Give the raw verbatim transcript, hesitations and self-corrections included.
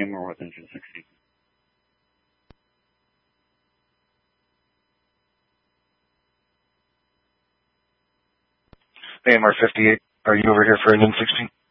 titanium or with engine sixteen? A M R fifty-eight, are you over here for engine sixteen?